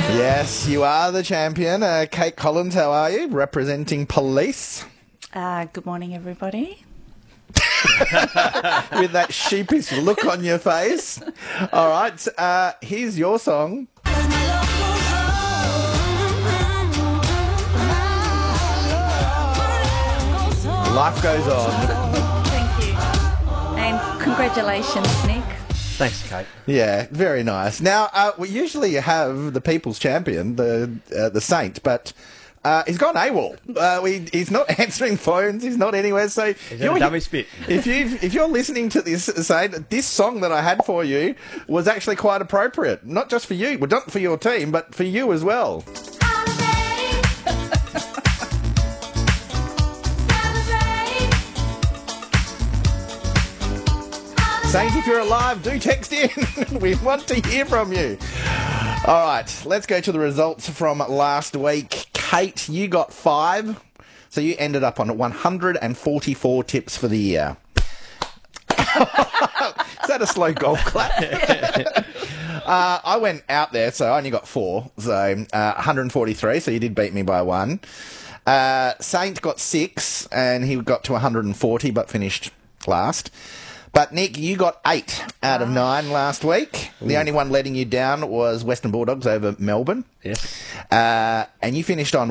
Yes, you are the champion. Kate Collins, how are you? Representing Police. Good morning, everybody. With that sheepish look on your face. All right, here's your song. Life goes on. Thank you. And congratulations, Nick. Thanks, Kate. Yeah, very nice. Now, we usually have the People's Champion, the Saint, but he's gone AWOL. He's not answering phones. He's not anywhere. So He's a dummy spit. If you're listening to this, Saint, this song that I had for you was actually quite appropriate. Not just for you, well, not for your team, but for you as well. Saint, if you're alive, do text in. We want to hear from you. All right, let's go to the results from last week. Kate, you got 5, so you ended up on 144 tips for the year. Is that a slow golf clap? I went out there, so I only got 4, so 143, so you did beat me by 1. Saint got 6, and he got to 140, but finished last. But, Nick, you got 8 out of 9 last week. Ooh. The only one letting you down was Western Bulldogs over Melbourne. Yes. And you finished on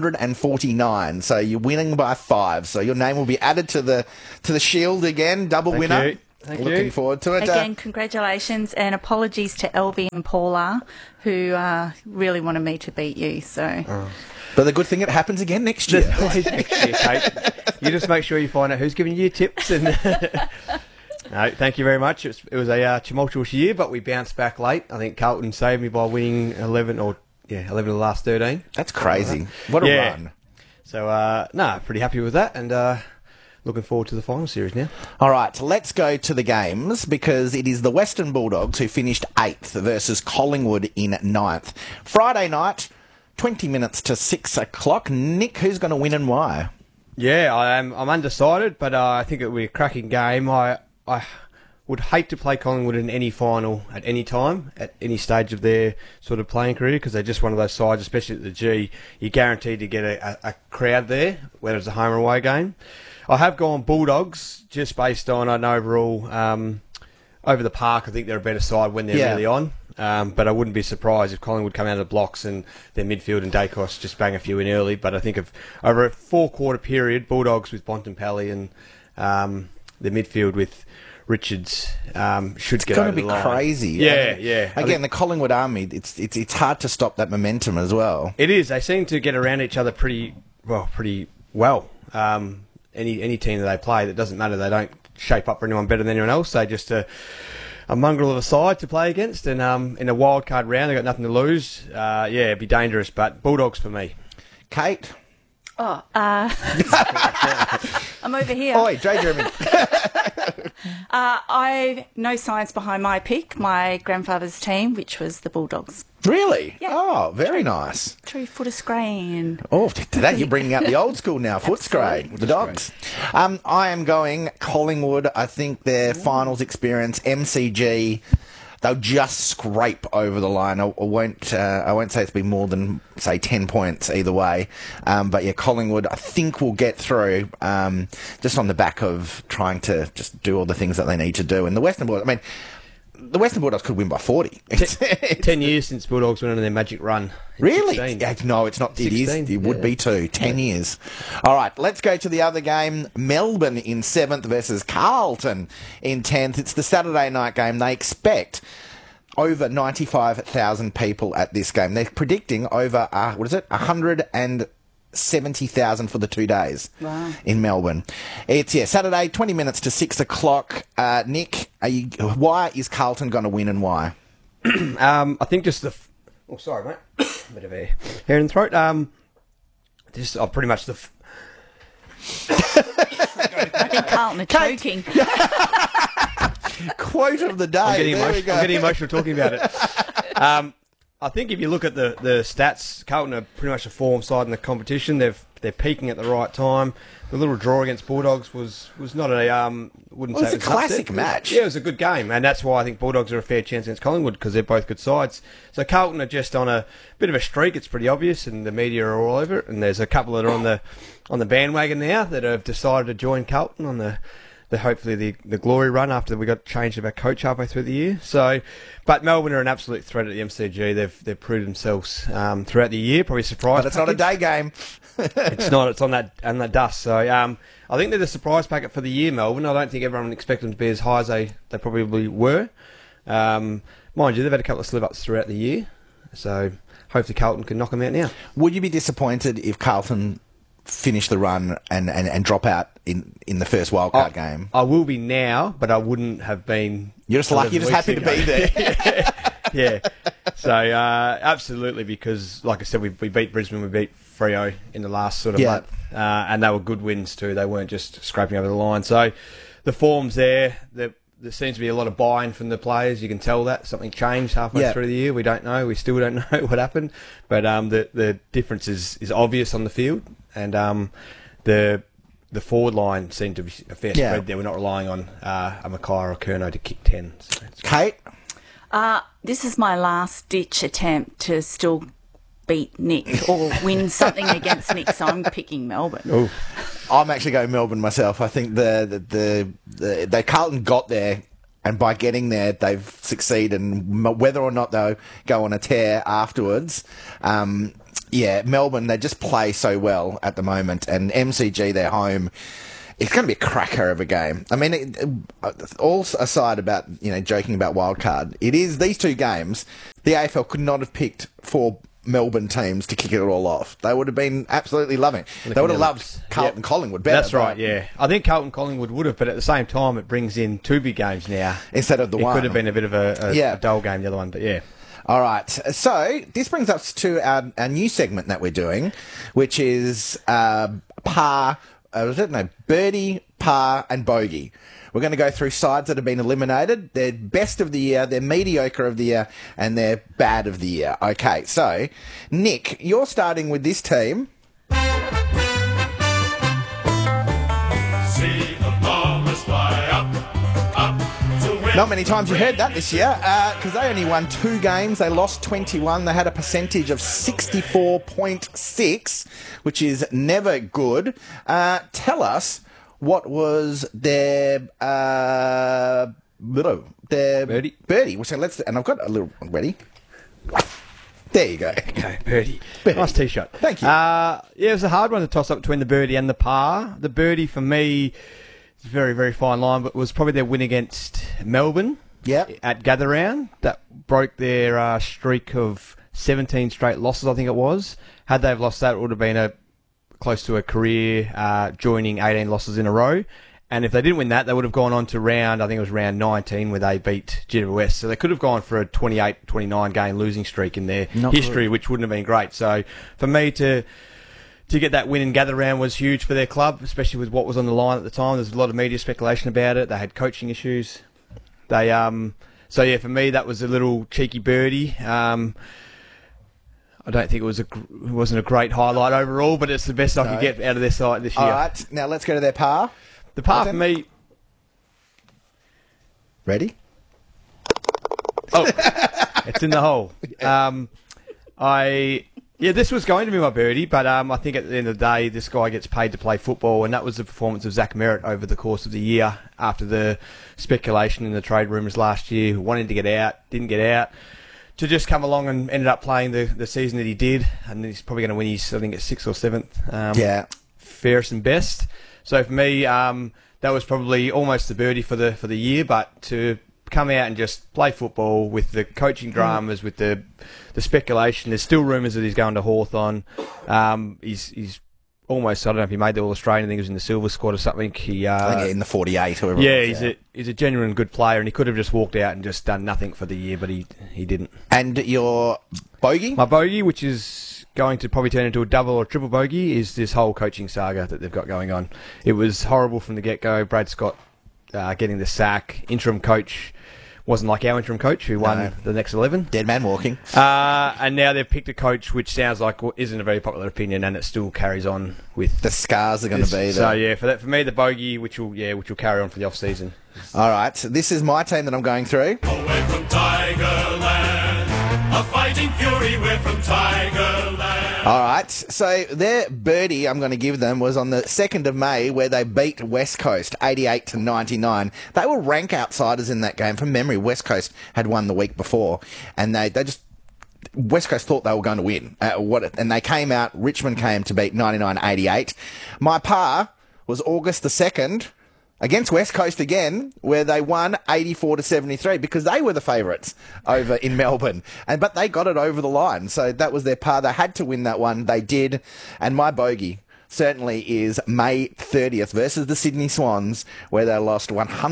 149, so you're winning by 5. So your name will be added to the shield again, double Thank winner. you. Thank Looking you. forward to it. Again, congratulations and apologies to Elby and Paula, who really wanted me to beat you. So. But the good thing, it happens again next year. Always next year, Kate. You just make sure you find out who's giving you tips. And no, thank you very much. It was a tumultuous year, but we bounced back late. I think Carlton saved me by winning 11 of the last 13. That's crazy. What a run. So, pretty happy with that, and looking forward to the final series now. All right, let's go to the games, because it is the Western Bulldogs who finished 8th versus Collingwood in 9th. Friday night, 20 minutes to 6 o'clock. Nick, who's going to win and why? Yeah, I'm undecided, but I think it will be a cracking game. I would hate to play Collingwood in any final at any time, at any stage of their sort of playing career, because they're just one of those sides, especially at the G, you're guaranteed to get a crowd there, whether it's a home or away game. I have gone Bulldogs, just based on an overall, over the park, I think they're a better side when they're really on. But I wouldn't be surprised if Collingwood come out of the blocks and their midfield and Dacos just bang a few in early. But I think over a 4-quarter period, Bulldogs with Bontempelli and the midfield with Richards should get over the line. It's going to be crazy. Yeah. Again, the Collingwood army, it's hard to stop that momentum as well. It is. They seem to get around each other pretty well. Any team that they play, that doesn't matter. They don't shape up for anyone better than anyone else. They just a mongrel of a side to play against, and in a wild card round, they've got nothing to lose. It'd be dangerous, but Bulldogs for me. Kate? I'm over here. Oi, Jay Jeremy. I no science behind my pick, my grandfather's team, which was the Bulldogs. Really? Yeah. Oh, very nice. True Footscray. Oh, to that you're bringing up the old school now, Footscray, the Dogs. I am going Collingwood. I think their finals experience, MCG, they'll just scrape over the line. I won't say it's been more than, say, 10 points either way. But yeah, Collingwood, I think, will get through just on the back of trying to just do all the things that they need to do. And the Western Bulldogs, the Western Bulldogs could win by 40. 10 years since Bulldogs went on their magic run. Really? 16. Yeah, no, it's not. 16. It is. It would be too. 10 years. All right, let's go to the other game. Melbourne in 7th versus Carlton in 10th. It's the Saturday night game. They expect over 95,000 people at this game. They're predicting over, 170,000 for the 2 days. Wow. In Melbourne. It's, Saturday, 20 minutes to 6 o'clock. Nick, why is Carlton going to win and why? I think just sorry, mate. A bit of hair in the throat. Pretty much the... I think Carlton are choking. Quote of the day. I'm getting emotional talking about it. I I think if you look at the stats, Carlton are pretty much a form side in the competition. They're peaking at the right time. The little draw against Bulldogs was not a wouldn't say It was a classic match. Yeah, it was a good game, and that's why I think Bulldogs are a fair chance against Collingwood, because they're both good sides. So Carlton are just on a bit of a streak. It's pretty obvious, and the media are all over it. And there's a couple that are on the bandwagon now that have decided to join Carlton on the hopefully the glory run after we got changed of our coach halfway through the year. So, but Melbourne are an absolute threat at the MCG. They've proved themselves throughout the year. Probably surprised. But it's not a day game. It's not. It's on that dust. So I think they're the surprise packet for the year, Melbourne. I don't think everyone expected them to be as high as they probably were. Mind you, they've had a couple of slip-ups throughout the year. So hopefully Carlton can knock them out now. Would you be disappointed if Carlton finish the run and drop out in the first wildcard game? I will be now, but I wouldn't have been. You're just lucky. You're just happy to be there. Yeah. So absolutely, because like I said, we beat Brisbane, we beat Freo in the last sort of month, and they were good wins too. They weren't just scraping over the line. So the form's there. There seems to be a lot of buy-in from the players. You can tell that something changed halfway through the year. We don't know. We still don't know what happened, but the difference is obvious on the field, and the forward line seemed to be a fair spread there. We're not relying on a Mackay or a Curnow to kick 10. So Kate? This is my last-ditch attempt to still beat Nick or win something against Nick, so I'm picking Melbourne. Ooh. I'm actually going Melbourne myself. I think the Carlton got there, and by getting there, they've succeeded. And whether or not they'll go on a tear afterwards, Melbourne, they just play so well at the moment. And MCG, their home, it's going to be a cracker of a game. I mean, all aside about joking about wildcard, it is these two games. The AFL could not have picked four Melbourne teams to kick it all off. They would have been absolutely loving it. They would have loved Carlton Collingwood better. That's right, yeah. I think Carlton Collingwood would have, but at the same time, it brings in two big games now. Instead of the one. It could have been a bit of a dull game, the other one, but yeah. All right. So this brings us to our new segment that we're doing, which is birdie, par, and bogey. We're going to go through sides that have been eliminated, their best of the year, their mediocre of the year, and their bad of the year. Okay, so, Nick, you're starting with this team. See the bombers fly up to win. Not many times you heard that this year, because they only won 2 games. They lost 21. They had a percentage of 64.6, which is never good. Tell us, what was their birdie? Birdie. So and I've got a little ready. There you go. Okay, birdie. Nice tee shot. Thank you. It was a hard one to toss up between the birdie and the par. The birdie for me is a very, very fine line, but was probably their win against Melbourne. At Gather Round. That broke their streak of 17 straight losses, I think it was. Had they have lost that, it would have been close to a career joining 18 losses in a row. And if they didn't win that, they would have gone on to round 19, where they beat GWS. So they could have gone for a 28, 29 game losing streak in their history, which wouldn't have been great. So for me to get that win in Gather Round was huge for their club, especially with what was on the line at the time. There's a lot of media speculation about it. They had coaching issues. For me, that was a little cheeky birdie. I don't think it wasn't a great highlight overall, but it's the best I could get out of their side this year. All right, now let's go to their par. The par for me... Ready? Oh, it's in the hole. This was going to be my birdie, but I think at the end of the day, this guy gets paid to play football, and that was the performance of Zach Merritt over the course of the year after the speculation in the trade rumours last year, wanting to get out, didn't get out, to just come along and ended up playing the season that he did, and he's probably going to win his, I think it's 6th or 7th. Fairest and best. So for me, that was probably almost the birdie for the year, but to come out and just play football with the coaching dramas, with the speculation, there's still rumours that he's going to Hawthorn. He's almost, I don't know if he made the All-Australian, I think he was in the Silver Squad or something. I think in the 48 or whatever. Yeah, he's a genuine good player, and he could have just walked out and just done nothing for the year, but he didn't. And your bogey? My bogey, which is going to probably turn into a double or triple bogey, is this whole coaching saga that they've got going on. It was horrible from the get-go. Brad Scott getting the sack, interim coach wasn't like our interim coach who won the next 11. Dead man walking. And now they've picked a coach which sounds like isn't a very popular opinion, and it still carries on with The scars are going to be there. So yeah, for me the bogey, which will carry on for the off season. All right, so this is my team that I'm going through. Away from Tigerland, a fighting fury, we're from Tigerland. All right, so their birdie I'm going to give them was on the 2nd of May, where they beat West Coast 88-99. They were rank outsiders in that game. From memory, West Coast had won the week before, and they just West Coast thought they were going to win. And they came out. Richmond came to beat 99-88. My par was August the 2nd. Against West Coast again, where they won 84-73 because they were the favourites over in Melbourne. But they got it over the line. So that was their par. They had to win that one. They did. And my bogey certainly is May 30th versus the Sydney Swans, where they lost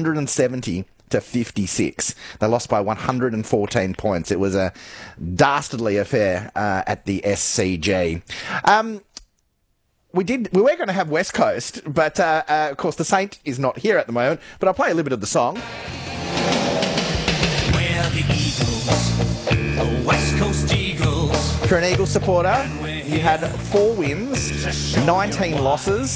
170-56. They lost by 114 points. It was a dastardly affair at the SCG. We were going to have West Coast, but of course the Saint is not here at the moment. But I'll play a little bit of the song. We're the Eagles, the West Coast Eagles. For an Eagles supporter, you had 4 wins, 19 losses,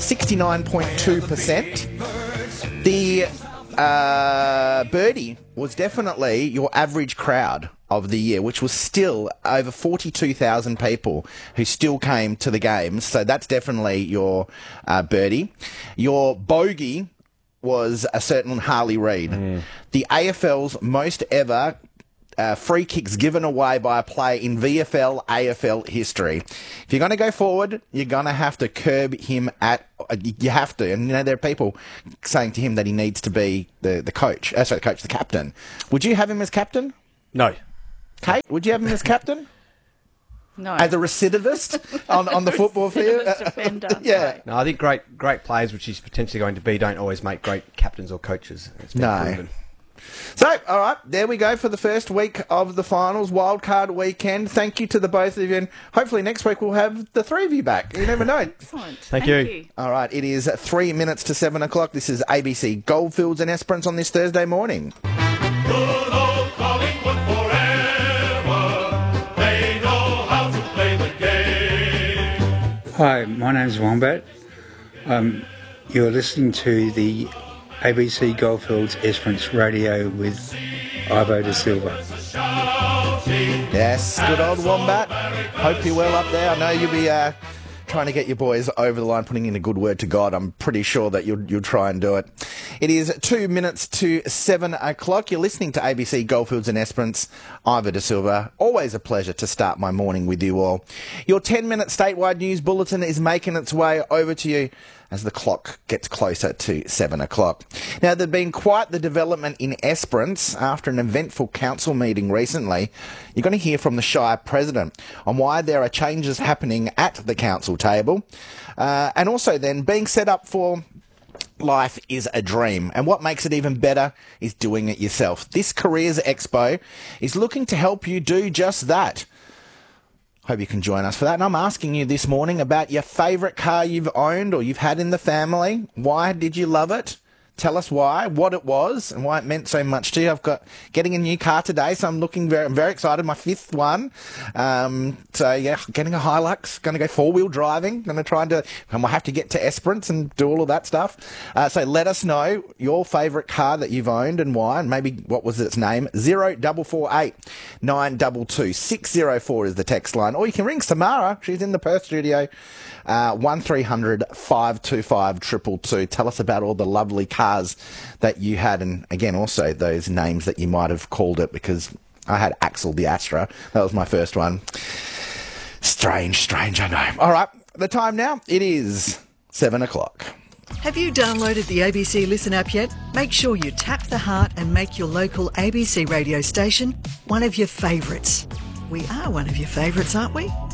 69.2%. The birdie was definitely your average crowd of the year, which was still over 42,000 people who still came to the games. So that's definitely your birdie. Your bogey was a certain Harley Reid. The AFL's most ever free kicks given away by a player in VFL, AFL history. If you're going to go forward, you're going to have to curb him you have to. And, there are people saying to him that he needs to be the coach. The captain. Would you have him as captain? No. Kate, would you have him as captain? No. As a recidivist on the football field? Recidivist offender. Yeah. No, I think great players, which he's potentially going to be, don't always make great captains or coaches. It's been proven. So, all right, there we go for the first week of the finals, wildcard weekend. Thank you to the both of you, and hopefully next week we'll have the 3 of you back. You never know. Excellent. Thank you. All right, it is 3 minutes to 7 o'clock. This is ABC Goldfields and Esperance on this Thursday morning. Good old Collingwood forever, they know how to play the game. Hi, my name's Wombat. You're listening to the ABC Goldfields Esperance Radio with Ivo De Silva. Yes, good old Wombat. Hope you're well up there. I know you'll be trying to get your boys over the line, putting in a good word to God. I'm pretty sure that you'll try and do it. It is 2 minutes to 7 o'clock. You're listening to ABC Goldfields and Esperance. Ivo De Silva. Always a pleasure to start my morning with you all. Your 10-minute statewide news bulletin is making its way over to you as the clock gets closer to 7 o'clock. Now, there's been quite the development in Esperance after an eventful council meeting recently. You're going to hear from the Shire President on why there are changes happening at the council table, and also then being set up for life is a dream, and what makes it even better is doing it yourself. This Careers Expo is looking to help you do just that. Hope you can join us for that. And I'm asking you this morning about your favourite car you've owned or you've had in the family. Why did you love it? Tell us why, what it was, and why it meant so much to you. I've got getting a new car today, so I'm very excited. My 5th one. So yeah, getting a Hilux. Going to go 4-wheel driving. Going to try and we'll have to get to Esperance and do all of that stuff. So let us know your favourite car that you've owned and why, and maybe what was its name. 0448 922 604 is the text line, or you can ring Samara. She's in the Perth studio. 1300 525 222. Tell us about all the lovely cars that you had, and again also those names that you might have called it, because I had Axel the Astra. That was my first one. Strange, I know. All right, the time now, it is 7 o'clock. Have you downloaded the ABC Listen app yet? Make sure you tap the heart and make your local ABC radio station one of your favourites. We are one of your favourites, aren't we?